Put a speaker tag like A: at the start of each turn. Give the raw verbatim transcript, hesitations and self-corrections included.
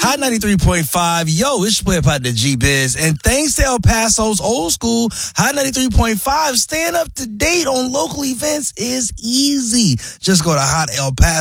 A: Hot ninety-three point five. Yo, it's your boy partner G-Biz. And thanks to El Paso's Old School, Hot ninety-three point five, staying up to date on local events is easy. Just go to Hot El Paso.